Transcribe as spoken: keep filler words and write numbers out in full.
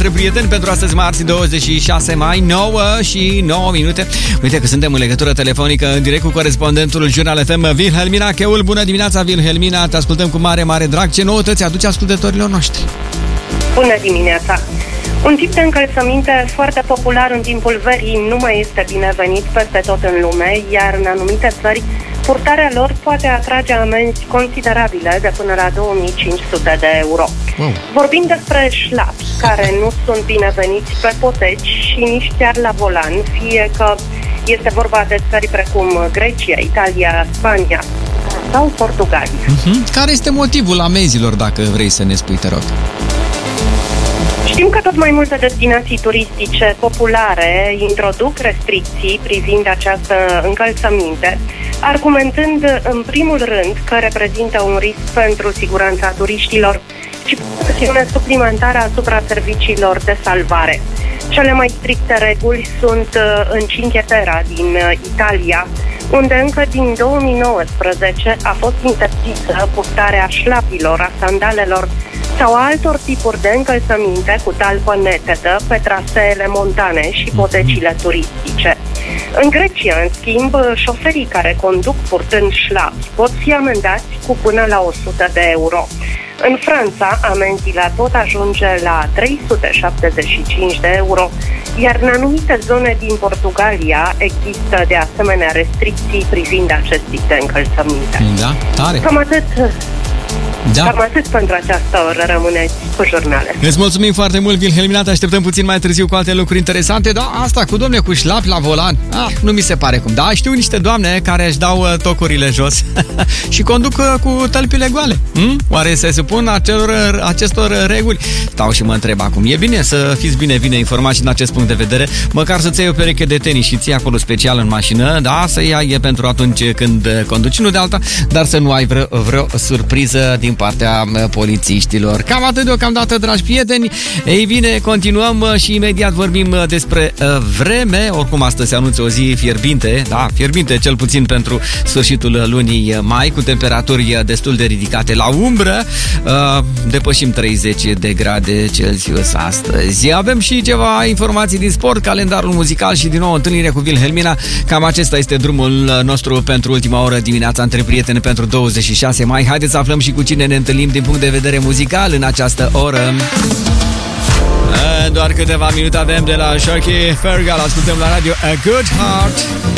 între prieteni pentru astăzi, marți, douăzeci și șase mai, nouă și nouă minute. Uite că suntem în legătură telefonică în direct cu corespondentul Jurnal F M, Wilhelmina Cheul. Bună dimineața, Wilhelmina, te ascultăm cu mare, mare drag. Ce noutăți aduce ascultătorilor noștri? Bună dimineața! Un tip de încălțăminte foarte popular în timpul verii nu mai este binevenit peste tot în lume, iar în anumite țări purtarea lor poate atrage amenzi considerabile de până la două mii cinci sute de euro. Wow. Vorbim despre șlapi care nu sunt bineveniți pe poteci și nici chiar la volan, fie că este vorba de țări precum Grecia, Italia, Spania sau Portugalia. Uh-huh. Care este motivul amenzilor, dacă vrei să ne spui, te rog? Știm că tot mai multe destinații turistice populare introduc restricții privind această încălțăminte, argumentând în primul rând că reprezintă un risc pentru siguranța turiștilor și presiune suplimentară asupra serviciililor de salvare. Cele mai stricte reguli sunt în Cinque Terre din Italia, unde încă din două mii nouăsprezece a fost interzisă purtarea șlapilor, a sandalelor sau altor tipuri de încălțăminte cu talpă netedă pe traseele montane și potecile turistice. În Grecia, în schimb, șoferii care conduc purtând șlapi pot fi amendați cu până la o sută de euro. În Franța, amenziile pot ajunge la trei sute șaptezeci și cinci de euro, iar în anumite zone din Portugalia există de asemenea restricții privind acest tip de încălțăminte. Da, tare. Cam atât. Da. Cam atât pentru această oră, rămâneți cu jurnale. Îți mulțumim foarte mult, Wilhelmina, te așteptăm puțin mai târziu cu alte lucruri interesante. Da, asta cu domne cu șlapi la volan, ah, nu mi se pare cum. Da, știu niște doamne care își dau uh, tocurile jos și conduc uh, cu tălpile goale. Hmm? Oare se supun acelor, acestor reguli? Stau și mă întreb acum. E bine să fiți bine, bine informați în acest punct de vedere, măcar să-ți iei o pereche de tenis și ții acolo special în mașină, da, să iei e pentru atunci când conduci, nu de alta, dar să nu ai vreo, vreo surpriză din partea polițiștilor. Cam atât deocamdată, dragi prieteni. Ei bine, continuăm și imediat vorbim despre vreme. Oricum, astăzi se anunță o zi fierbinte, da, fierbinte cel puțin pentru sfârșitul lunii mai, cu temperaturi destul de ridicate la umbră. Depășim treizeci de grade Celsius astăzi. Avem și ceva informații din sport, calendarul muzical și din nou întâlnire cu Wilhelmina. Cam acesta este drumul nostru pentru ultima oră dimineața între prieteni pentru douăzeci și șase mai. Haideți să aflăm și cu cine ne întâlnim din punct de vedere muzical în această oră. Doar câteva minute avem de la Sharky Fergal. Ascultăm la radio A Good Heart.